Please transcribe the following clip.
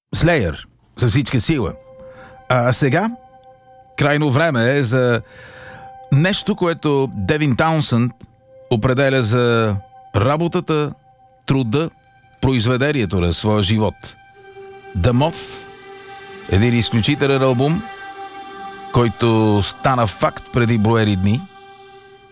Slayer с всичка сила. А сега крайно време е за нещо, което Девин Таунсънд определя за работата, труда, произведението на своя живот. The Moth, един изключителен албум, който стана факт преди броени дни.